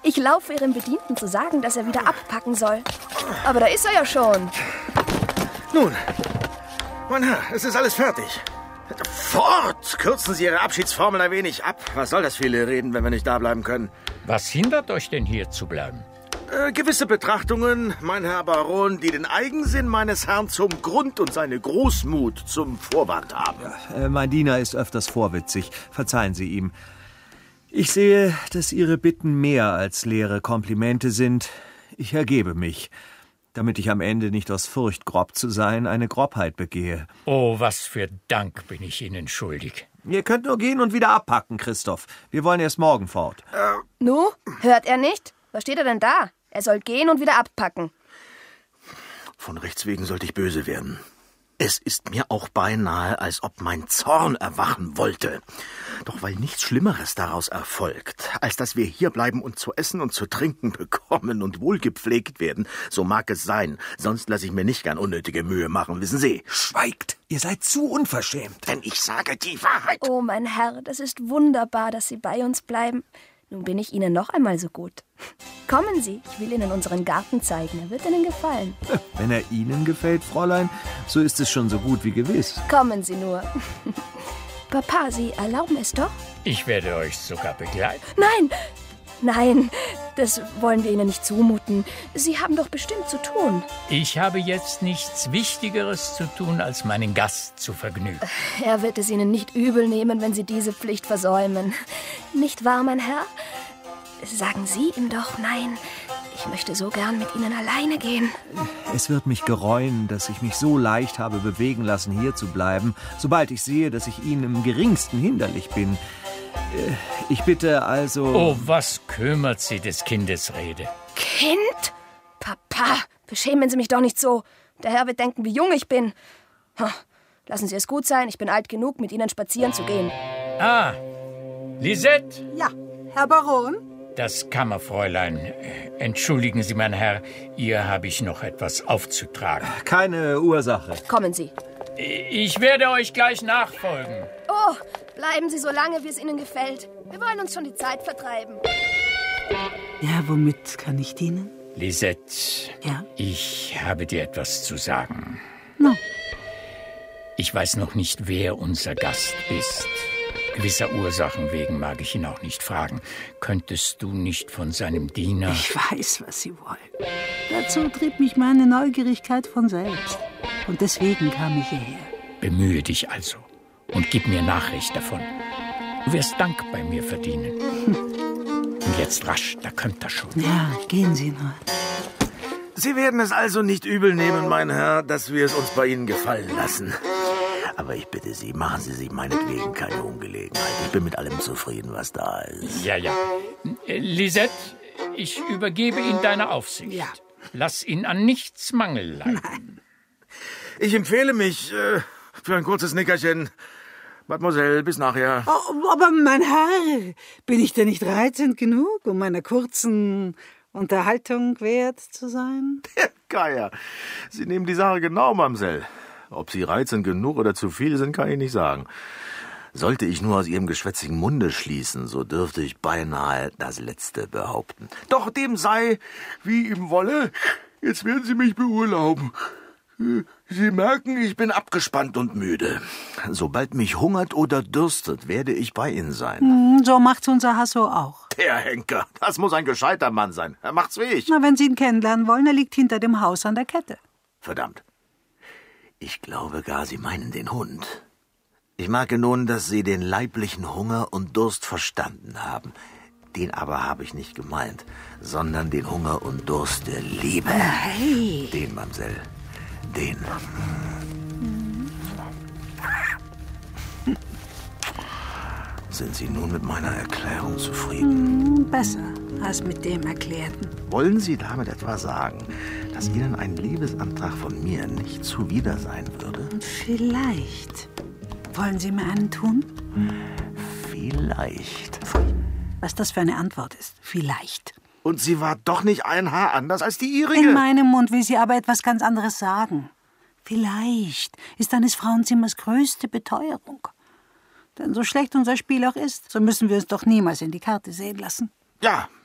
Ich laufe Ihrem Bedienten zu sagen, dass er wieder abpacken soll. Aber da ist er ja schon. Nun, mein Herr, es ist alles fertig. Fort! Kürzen Sie Ihre Abschiedsformel ein wenig ab. Was soll das viele Reden, wenn wir nicht da bleiben können? Was hindert euch denn, hier zu bleiben? Gewisse Betrachtungen, mein Herr Baron, die den Eigensinn meines Herrn zum Grund und seine Großmut zum Vorwand haben. Mein Diener ist öfters vorwitzig. Verzeihen Sie ihm. Ich sehe, dass Ihre Bitten mehr als leere Komplimente sind. Ich ergebe mich, damit ich am Ende nicht aus Furcht, grob zu sein, eine Grobheit begehe. Oh, was für Dank bin ich Ihnen schuldig. Ihr könnt nur gehen und wieder abpacken, Christoph. Wir wollen erst morgen fort. Nu, hört er nicht? Was steht er denn da? Er soll gehen und wieder abpacken. Von Rechts wegen sollte ich böse werden. Es ist mir auch beinahe, als ob mein Zorn erwachen wollte. Doch weil nichts Schlimmeres daraus erfolgt, als dass wir hier bleiben und zu essen und zu trinken bekommen und wohlgepflegt werden, so mag es sein. Sonst lasse ich mir nicht gern unnötige Mühe machen, wissen Sie. Schweigt! Ihr seid zu unverschämt. Denn ich sage die Wahrheit. Oh, mein Herr, das ist wunderbar, dass Sie bei uns bleiben. Nun bin ich Ihnen noch einmal so gut. Kommen Sie, ich will Ihnen unseren Garten zeigen. Er wird Ihnen gefallen. Wenn er Ihnen gefällt, Fräulein, so ist es schon so gut wie gewiss. Kommen Sie nur. Papa, Sie erlauben es doch? Ich werde euch sogar begleiten. Nein, das wollen wir Ihnen nicht zumuten. Sie haben doch bestimmt zu tun. Ich habe jetzt nichts Wichtigeres zu tun, als meinen Gast zu vergnügen. Er wird es Ihnen nicht übel nehmen, wenn Sie diese Pflicht versäumen. Nicht wahr, mein Herr? Sagen Sie ihm doch nein. Ich möchte so gern mit Ihnen alleine gehen. Es wird mich gereuen, dass ich mich so leicht habe bewegen lassen, hier zu bleiben, sobald ich sehe, dass ich Ihnen im geringsten hinderlich bin. Ich bitte also... Oh, was kümmert Sie des Kindes Rede? Kind? Papa, beschämen Sie mich doch nicht so. Der Herr wird denken, wie jung ich bin. Lassen Sie es gut sein, ich bin alt genug, mit Ihnen spazieren zu gehen. Ah, Lisette? Ja, Herr Baron? Das Kammerfräulein. Entschuldigen Sie, mein Herr, ihr habe ich noch etwas aufzutragen. Keine Ursache. Kommen Sie. Ich werde euch gleich nachfolgen. Oh, bleiben Sie so lange, wie es Ihnen gefällt. Wir wollen uns schon die Zeit vertreiben. Ja, womit kann ich dienen? Lisette, Ja? ich habe dir etwas zu sagen. No. Ich weiß noch nicht, wer unser Gast ist. Gewisser Ursachen wegen mag ich ihn auch nicht fragen. Könntest du nicht von seinem Diener... Ich weiß, was Sie wollen. Dazu trieb mich meine Neugierigkeit von selbst. Und deswegen kam ich hierher. Bemühe dich also und gib mir Nachricht davon. Du wirst Dank bei mir verdienen. Und jetzt rasch, da kommt er schon. Ja, gehen Sie nur. Sie werden es also nicht übel nehmen, mein Herr, dass wir es uns bei Ihnen gefallen lassen. Aber ich bitte Sie, machen Sie sich meinetwegen keine Ungelegenheit. Ich bin mit allem zufrieden, was da ist. Ja. Lisette, ich übergebe ihn deiner Aufsicht. Ja. Lass ihn an nichts Mangel leiden. Nein. Ich empfehle mich für ein kurzes Nickerchen. Mademoiselle, bis nachher. Oh, aber mein Herr, bin ich denn nicht reizend genug, um einer kurzen Unterhaltung wert zu sein? Der Geier. Sie nehmen die Sache genau, Mamsell. Ob Sie reizend genug oder zu viel sind, kann ich nicht sagen. Sollte ich nur aus Ihrem geschwätzigen Munde schließen, so dürfte ich beinahe das Letzte behaupten. Doch dem sei, wie ihm wolle. Jetzt werden Sie mich beurlauben. Sie merken, ich bin abgespannt und müde. Sobald mich hungert oder dürstet, werde ich bei Ihnen sein. So macht's unser Hasso auch. Der Henker, das muss ein gescheiter Mann sein. Er macht's wie ich. Na, wenn Sie ihn kennenlernen wollen, er liegt hinter dem Haus an der Kette. Verdammt. Ich glaube gar, Sie meinen den Hund. Ich merke nun, dass Sie den leiblichen Hunger und Durst verstanden haben. Den aber habe ich nicht gemeint, sondern den Hunger und Durst der Liebe. Hey. Den, Mamsell. Den. Sind Sie nun mit meiner Erklärung zufrieden? Besser als mit dem Erklärten. Wollen Sie damit etwa sagen, dass Ihnen ein Liebesantrag von mir nicht zuwider sein würde? Vielleicht. Wollen Sie mir einen tun? Vielleicht. Was das für eine Antwort ist. Vielleicht. Und sie war doch nicht ein Haar anders als die ihrige. In meinem Mund will sie aber etwas ganz anderes sagen. Vielleicht ist eines Frauenzimmers größte Beteuerung. Denn so schlecht unser Spiel auch ist, so müssen wir es doch niemals in die Karte sehen lassen. Ja,